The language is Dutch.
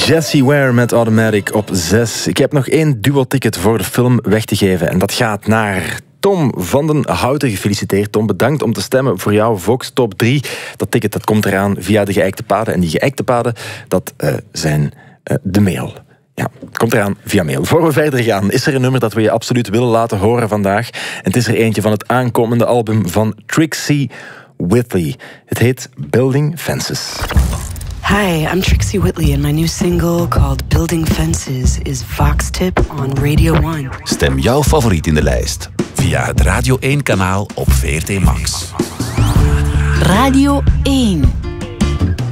Jessie Ware met Automatic op 6. Ik heb nog 1 duo-ticket voor de film weg te geven. En dat gaat naar Tom van den Houten. Gefeliciteerd, Tom. Bedankt om te stemmen voor jouw Vox Top 3. Dat ticket dat komt eraan via de geëikte paden. En die geëikte paden, dat zijn de mail. Ja, het komt eraan via mail. Voor we verder gaan, is er een nummer dat we je absoluut willen laten horen vandaag. En het is er eentje van het aankomende album van Trixie Whitley. Het heet Building Fences. Hi, I'm Trixie Whitley and my new single called Building Fences is Vox Tip on Radio 1. Stem jouw favoriet in de lijst via het Radio 1 kanaal op VRT Max. Radio 1.